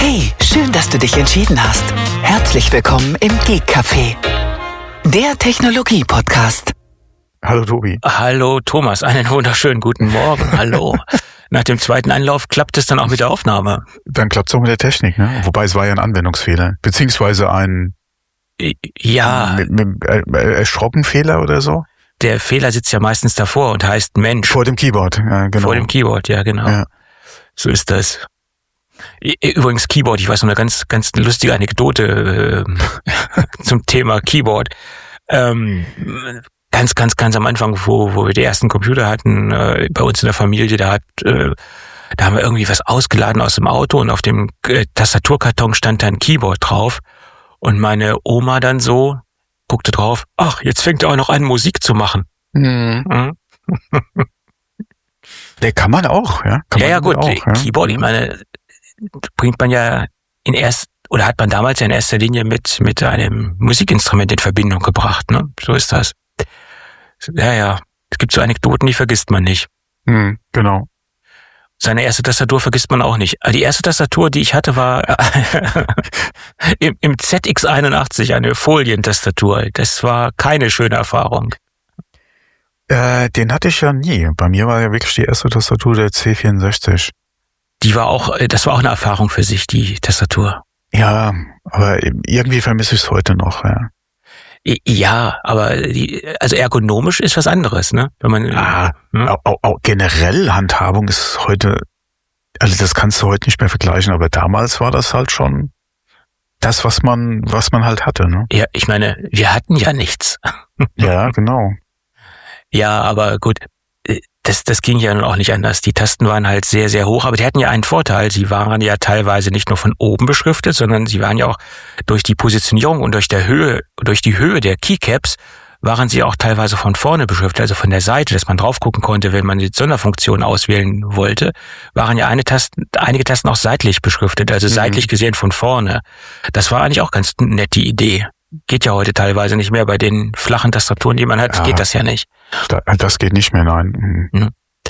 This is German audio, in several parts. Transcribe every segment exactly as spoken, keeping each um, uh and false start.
Hey, schön, dass du dich entschieden hast. Herzlich willkommen im Geek Café, der Technologie-Podcast. Hallo Tobi. Hallo Thomas, einen wunderschönen guten Morgen. Hallo. Nach dem zweiten Anlauf klappt es dann auch mit der Aufnahme. Dann klappt es auch mit der Technik, ne? Wobei es war ja ein Anwendungsfehler, beziehungsweise ein ja mit, mit, äh, erschrocken Fehler oder so. Der Fehler sitzt ja meistens davor und heißt Mensch. Vor dem Keyboard, ja, genau. Vor dem Keyboard, ja, genau. Ja. So ist das. Übrigens Keyboard, ich weiß noch eine ganz, ganz lustige Anekdote äh, zum Thema Keyboard. Ähm, ganz, ganz, ganz am Anfang, wo, wo wir die ersten Computer hatten, äh, bei uns in der Familie, da hat, äh, da haben wir irgendwie was ausgeladen aus dem Auto und auf dem äh, Tastaturkarton stand da ein Keyboard drauf und meine Oma dann so guckte drauf, ach, jetzt fängt er auch noch an, Musik zu machen. Mhm. Mhm. Der kann man auch, ja? Kann ja, man ja, gut, auch, ja? Keyboard, ich meine, bringt man ja in erst, oder hat man damals ja in erster Linie mit, mit einem Musikinstrument in Verbindung gebracht, ne? So ist das. Ja, ja. Es gibt so Anekdoten, die vergisst man nicht. Mhm, genau. Seine erste Tastatur vergisst man auch nicht. Die erste Tastatur, die ich hatte, war im, im Z X einundachtzig, eine Folientastatur. Das war keine schöne Erfahrung. Äh, den hatte ich ja nie. Bei mir war ja wirklich die erste Tastatur der C vierundsechzig. Die war auch, das war auch eine Erfahrung für sich, die Tastatur. Ja, aber irgendwie vermisse ich es heute noch, ja. Ja, aber die, also ergonomisch ist was anderes, ne? Wenn man ah, hm? auch, auch generell Handhabung ist heute, also das kannst du heute nicht mehr vergleichen, aber damals war das halt schon das, was man, was man halt hatte, ne? Ja, ich meine, wir hatten ja nichts. Ja, genau. Ja, aber gut, das, das ging ja nun auch nicht anders. Die Tasten waren halt sehr, sehr hoch, aber die hatten ja einen Vorteil. Sie waren ja teilweise nicht nur von oben beschriftet, sondern sie waren ja auch durch die Positionierung und durch der Höhe, durch die Höhe der Keycaps waren sie auch teilweise von vorne beschriftet, also von der Seite, dass man drauf gucken konnte, wenn man die Sonderfunktion auswählen wollte, waren ja eine Tasten, einige Tasten auch seitlich beschriftet, also mhm. seitlich gesehen von vorne. Das war eigentlich auch ganz nette Idee. Geht ja heute teilweise nicht mehr. Bei den flachen Tastaturen, die man hat, ja, geht das ja nicht. Das geht nicht mehr, nein. Mhm.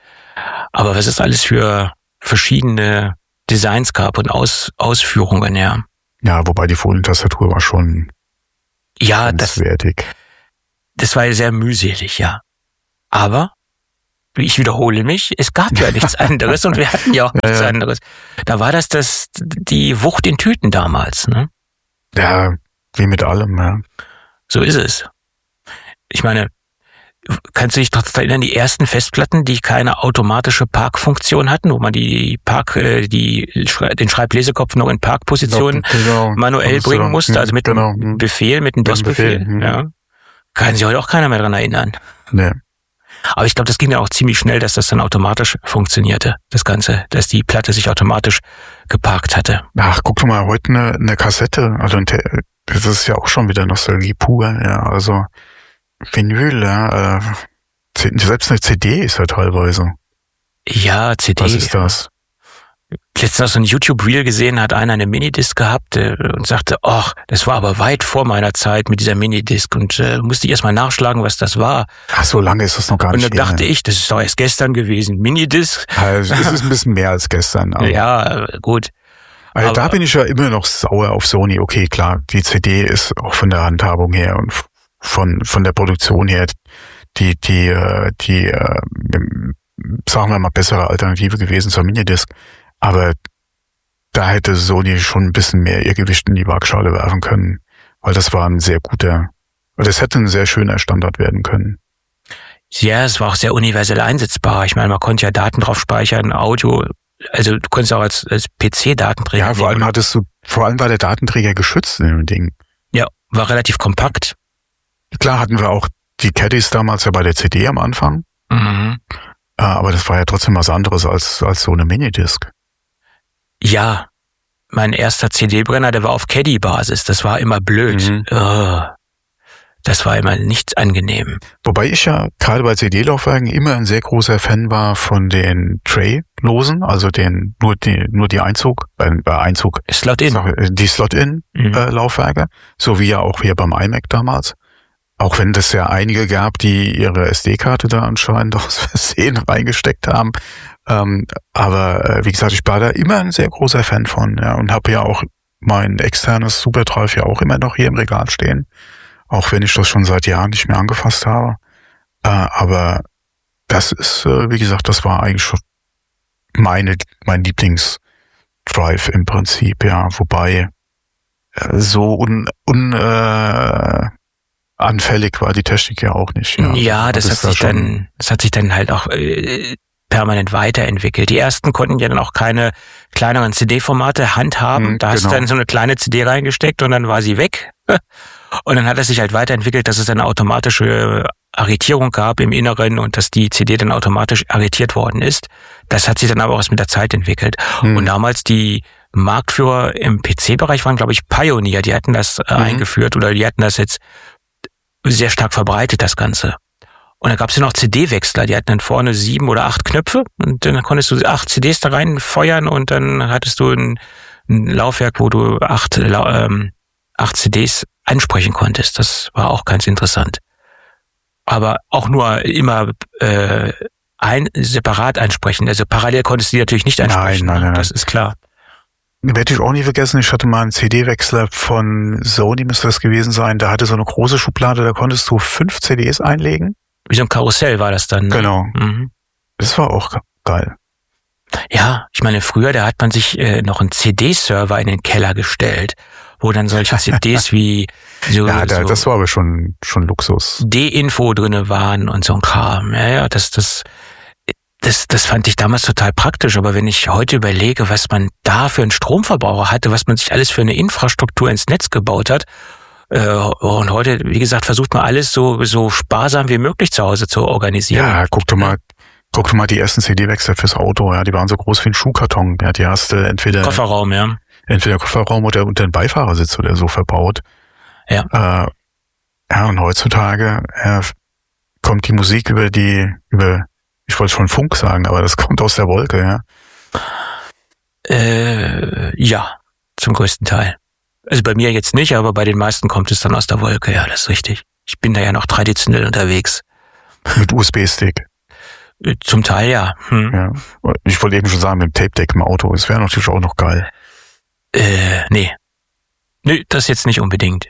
Aber was es alles für verschiedene Designs gab und Aus, Ausführungen, ja. Ja, wobei die Folientastatur war schon ja, das, wertig. Das war ja sehr mühselig, ja. Aber, ich wiederhole mich, es gab ja nichts anderes und wir hatten ja auch nichts ja, ja. anderes. Da war das, das die Wucht in Tüten damals, ne? Ja, wie mit allem, ja. So ist es. Ich meine, kannst du dich doch erinnern, die ersten Festplatten, die keine automatische Parkfunktion hatten, wo man die Park, die, den Schreiblesekopf noch in Parkposition genau, manuell bringen ja, musste, also mit genau, einem Befehl, mit einem DOS-Befehl, Befehl, ja. Kann sich heute auch keiner mehr dran erinnern. Nee. Aber ich glaube, das ging ja auch ziemlich schnell, dass das dann automatisch funktionierte, das Ganze, dass die Platte sich automatisch geparkt hatte. Ach, guck doch mal, heute eine, eine Kassette, also ein das ist ja auch schon wieder Nostalgie pur, ja, also Vinyl, ja, äh, selbst eine C D ist ja teilweise. Ja, C D. Was ist das? Letztens noch so ein YouTube-Reel gesehen, hat einer eine Minidisc gehabt äh, und sagte, ach, das war aber weit vor meiner Zeit mit dieser Minidisc und äh, musste ich erst mal nachschlagen, was das war. Ach, so lange ist das noch gar nicht. Und dann dachte ich, das ist doch erst gestern gewesen. Minidisc. Also, es ist ein bisschen mehr als gestern. Aber ja, gut. Also da bin ich ja immer noch sauer auf Sony. Okay, klar, die C D ist auch von der Handhabung her und von von der Produktion her die die die äh, sagen wir mal bessere Alternative gewesen zur Minidisc. Aber da hätte Sony schon ein bisschen mehr ihr Gewicht in die Waagschale werfen können, weil das war ein sehr guter, das hätte ein sehr schöner Standard werden können. Ja, es war auch sehr universell einsetzbar. Ich meine, man konnte ja Daten drauf speichern, Audio. Also du konntest auch als, als P C-Datenträger. Ja, vor allem hattest du, vor allem war der Datenträger geschützt in dem Ding. Ja, war relativ kompakt. Klar hatten wir auch die Caddies damals ja bei der C D am Anfang. Mhm. Aber das war ja trotzdem was anderes als, als so eine Minidisc. Ja, mein erster C D-Brenner, der war auf Caddy-Basis. Das war immer blöd. Mhm. Oh, das war immer nicht angenehm. Wobei ich ja gerade bei C D-Laufwerken immer ein sehr großer Fan war von den Tray-Losen, also den nur die nur die Einzug, äh, Einzug, Slot-in, die Slot-in-Laufwerke, mhm. äh, so wie ja auch hier beim iMac damals. Auch wenn es ja einige gab, die ihre S D-Karte da anscheinend aus Versehen reingesteckt haben. Ähm, aber äh, wie gesagt, ich war da immer ein sehr großer Fan von, ja, und habe ja auch mein externes Superdrive ja auch immer noch hier im Regal stehen. Auch wenn ich das schon seit Jahren nicht mehr angefasst habe. Äh, aber das ist, äh, wie gesagt, das war eigentlich schon meine, mein Lieblingsdrive im Prinzip, ja. Wobei äh, so un, un äh, anfällig war die Technik ja auch nicht. Ja, ja das, das hat sich da dann, das hat sich dann halt auch äh, permanent weiterentwickelt. Die ersten konnten ja dann auch keine kleineren C D-Formate handhaben. Hm, da hast genau. du dann so eine kleine C D reingesteckt und dann war sie weg. Und dann hat es sich halt weiterentwickelt, dass es eine automatische Arretierung gab im Inneren und dass die C D dann automatisch arretiert worden ist. Das hat sich dann aber auch mit der Zeit entwickelt. Hm. Und damals die Marktführer im P C-Bereich waren, glaube ich, Pioneer. Die hatten das äh, mhm. eingeführt oder die hatten das jetzt sehr stark verbreitet, das Ganze. Und dann gab es ja noch C D-Wechsler, die hatten dann vorne sieben oder acht Knöpfe und dann konntest du acht C Ds da reinfeuern und dann hattest du ein, ein Laufwerk, wo du acht, ähm, acht C Ds ansprechen konntest. Das war auch ganz interessant. Aber auch nur immer äh, ein separat ansprechen. Also parallel konntest du die natürlich nicht ansprechen. Nein, nein, nein. Das ist klar. Werde ich auch nie vergessen, ich hatte mal einen C D-Wechsler von Sony, müsste das gewesen sein. Da hatte so eine große Schublade, da konntest du fünf C Ds einlegen. Wie so ein Karussell war das dann. Ne? Genau. Mhm. Das war auch geil. Ja, ich meine, früher, da hat man sich äh, noch einen C D-Server in den Keller gestellt, wo dann solche C Ds wie so, ja, da, so das war aber schon schon Luxus. D-Info drinne waren und so ein Kram. Ja, ja, das, das, das, das fand ich damals total praktisch. Aber wenn ich heute überlege, was man da für einen Stromverbraucher hatte, was man sich alles für eine Infrastruktur ins Netz gebaut hat, äh, und heute, wie gesagt, versucht man alles so so sparsam wie möglich zu Hause zu organisieren. Ja, guck doch mal. Guck doch mal die ersten C D-Wechsel fürs Auto, ja, die waren so groß wie ein Schuhkarton. Ja, die hast du entweder Kofferraum, ja. Entweder Kofferraum oder unter den Beifahrersitz oder so verbaut. Ja. Äh, ja, und heutzutage äh, kommt die Musik über die, über, ich wollte schon Funk sagen, aber das kommt aus der Wolke, ja. Äh, ja, zum größten Teil. Also bei mir jetzt nicht, aber bei den meisten kommt es dann aus der Wolke, ja, das ist richtig. Ich bin da ja noch traditionell unterwegs. Mit U S B-Stick. Zum Teil ja. Hm. Ja. Ich wollte eben schon sagen, mit dem Tape-Deck im Auto, das wäre natürlich auch noch geil. Äh, nee. Nö, das jetzt nicht unbedingt.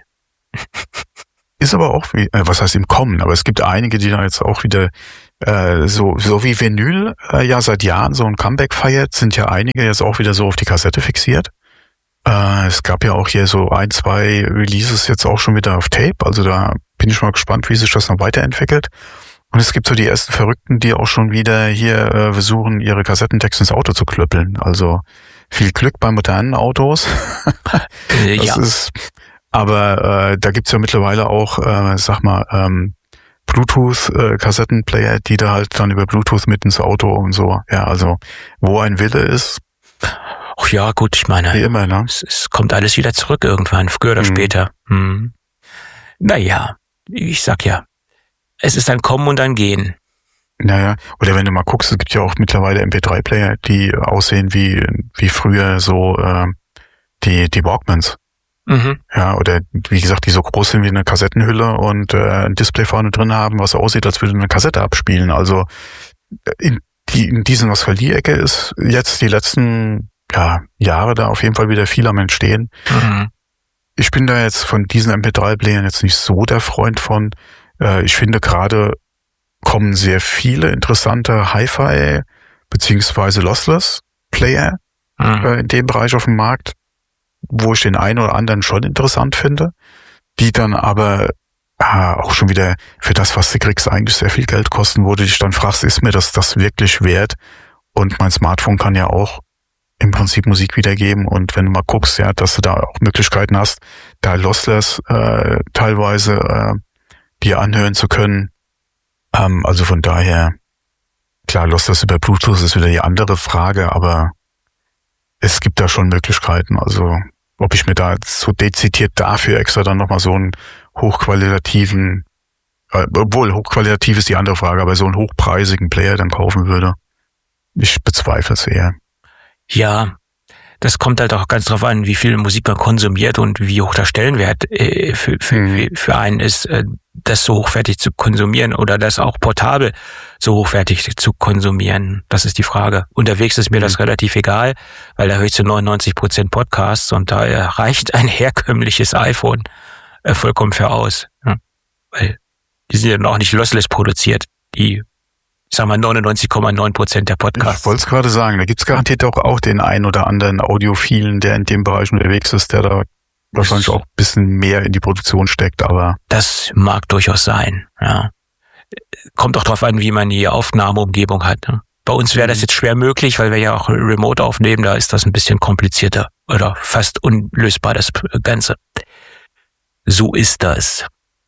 Ist aber auch, wie, äh, was heißt im Kommen, aber es gibt einige, die da jetzt auch wieder äh, so so wie Vinyl äh, ja seit Jahren so ein Comeback feiert, sind ja einige jetzt auch wieder so auf die Kassette fixiert. Äh, es gab ja auch hier so ein, zwei Releases jetzt auch schon wieder auf Tape, also da bin ich mal gespannt, wie sich das noch weiterentwickelt. Und es gibt so die ersten Verrückten, die auch schon wieder hier äh, versuchen, ihre Kassettentexte ins Auto zu klöppeln. Also viel Glück bei modernen Autos. Äh, das ja. ist, aber äh, da gibt's ja mittlerweile auch, äh, sag mal, ähm, Bluetooth-Kassettenplayer, die da halt dann über Bluetooth mit ins Auto und so. Ja, also wo ein Wille ist. Ach ja, gut, ich meine, wie immer, ne? es, es kommt alles wieder zurück irgendwann, früher oder Mhm. später. Hm. Naja, ich sag ja, es ist ein Kommen und ein Gehen. Naja, oder wenn du mal guckst, es gibt ja auch mittlerweile M P drei Player, die aussehen wie wie früher so äh, die die Walkmans. Mhm. Ja, oder wie gesagt, die so groß sind wie eine Kassettenhülle und äh, ein Display vorne drin haben, was aussieht, als würde eine Kassette abspielen. Also in, die, in diesen Nostalgie-Ecke ist jetzt die letzten ja, Jahre da auf jeden Fall wieder viel am Entstehen. Mhm. Ich bin da jetzt von diesen M P drei Playern jetzt nicht so der Freund von. Äh, ich finde gerade kommen sehr viele interessante Hi-Fi beziehungsweise Lossless Player Mhm. äh, in dem Bereich auf dem Markt, wo ich den einen oder anderen schon interessant finde, die dann aber ah, auch schon wieder für das, was du kriegst, eigentlich sehr viel Geld kosten, wo du dich dann fragst, ist mir das das wirklich wert? Und mein Smartphone kann ja auch im Prinzip Musik wiedergeben, und wenn du mal guckst, ja, dass du da auch Möglichkeiten hast, da Lossless äh, teilweise äh, dir anhören zu können. Ähm, also von daher, klar, Lossless über Bluetooth ist wieder die andere Frage, aber es gibt da schon Möglichkeiten. Also ob ich mir da so dezidiert dafür extra dann nochmal so einen hochqualitativen, äh, obwohl hochqualitativ ist die andere Frage, aber so einen hochpreisigen Player dann kaufen würde, ich bezweifle es eher. Ja, das kommt halt auch ganz drauf an, wie viel Musik man konsumiert und wie hoch der Stellenwert äh, für, für, mhm. für einen ist, äh, das so hochwertig zu konsumieren oder das auch portabel so hochwertig zu konsumieren. Das ist die Frage. Unterwegs ist mir mhm. das relativ egal, weil da höre ich zu neunundneunzig Prozent Podcasts und da reicht ein herkömmliches iPhone äh, vollkommen für aus. Ja. Weil die sind ja noch nicht lossless produziert, die ich sag mal neunundneunzig Komma neun Prozent der Podcasts. Ich wollte es gerade sagen, da gibt's garantiert auch, auch den einen oder anderen Audiophilen, der in dem Bereich unterwegs ist, der da wahrscheinlich auch ein bisschen mehr in die Produktion steckt, aber... Das mag durchaus sein, ja. Kommt auch drauf an, wie man die Aufnahmeumgebung hat. Ne? Bei uns wäre das jetzt schwer möglich, weil wir ja auch remote aufnehmen, da ist das ein bisschen komplizierter oder fast unlösbar, das Ganze. So ist das.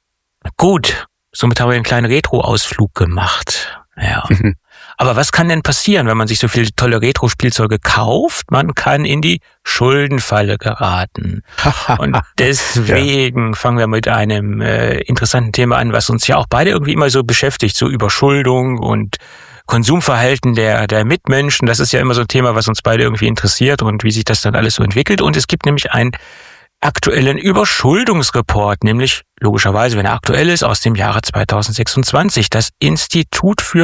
Gut, somit haben wir einen kleinen Retro-Ausflug gemacht. Ja. Mhm. Aber was kann denn passieren, wenn man sich so viele tolle Retro-Spielzeuge kauft? Man kann in die Schuldenfalle geraten. Und deswegen ja. fangen wir mit einem äh, interessanten Thema an, was uns ja auch beide irgendwie immer so beschäftigt, so Überschuldung und Konsumverhalten der der Mitmenschen. Das ist ja immer so ein Thema, was uns beide irgendwie interessiert und wie sich das dann alles so entwickelt. Und es gibt nämlich ein aktuellen Überschuldungsreport, nämlich logischerweise, wenn er aktuell ist, aus dem Jahre zweitausendsechsundzwanzig. Das Institut für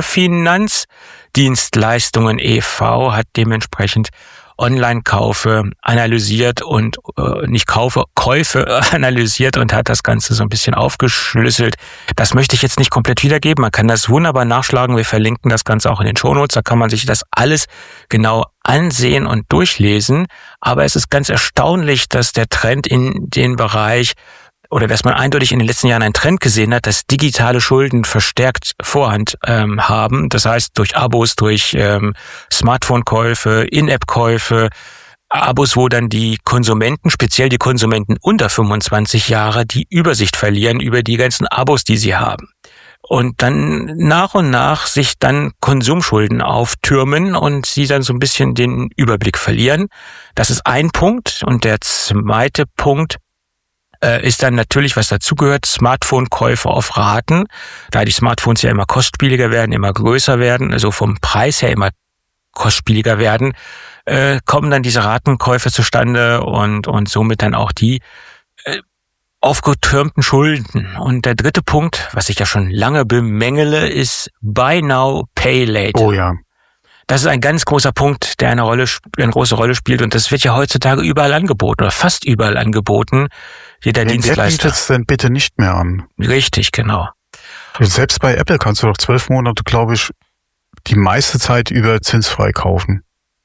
Finanzdienstleistungen e V hat dementsprechend Online-Kaufe analysiert und äh, nicht Kaufe, Käufe analysiert und hat das Ganze so ein bisschen aufgeschlüsselt. Das möchte ich jetzt nicht komplett wiedergeben. Man kann das wunderbar nachschlagen. Wir verlinken das Ganze auch in den Shownotes. Da kann man sich das alles genau ansehen und durchlesen. Aber es ist ganz erstaunlich, dass der Trend in den Bereich oder dass man eindeutig in den letzten Jahren einen Trend gesehen hat, dass digitale Schulden verstärkt Vorhand ähm, haben. Das heißt, durch Abos, durch ähm, Smartphone-Käufe, In-App-Käufe, Abos, wo dann die Konsumenten, speziell die Konsumenten unter fünfundzwanzig Jahre, die Übersicht verlieren über die ganzen Abos, die sie haben. Und dann nach und nach sich dann Konsumschulden auftürmen und sie dann so ein bisschen den Überblick verlieren. Das ist ein Punkt. Und der zweite Punkt ist dann natürlich, was dazugehört, Smartphone-Käufe auf Raten. Da die Smartphones ja immer kostspieliger werden, immer größer werden, also vom Preis her immer kostspieliger werden, äh, kommen dann diese Ratenkäufe zustande und und somit dann auch die äh, aufgetürmten Schulden. Und der dritte Punkt, was ich ja schon lange bemängele, ist Buy Now, Pay Later. Oh ja. Das ist ein ganz großer Punkt, der eine Rolle, eine große Rolle spielt. Und das wird ja heutzutage überall angeboten oder fast überall angeboten. Jeder ja, Dienstleister. Wer bietet es denn bitte nicht mehr an? Richtig, genau. Selbst bei Apple kannst du doch zwölf Monate, glaube ich, die meiste Zeit über zinsfrei kaufen.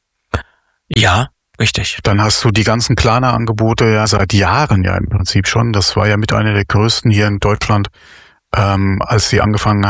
Ja, richtig. Dann hast du die ganzen Klarna-Angebote ja seit Jahren ja im Prinzip schon. Das war ja mit einer der größten hier in Deutschland, ähm, als sie angefangen haben,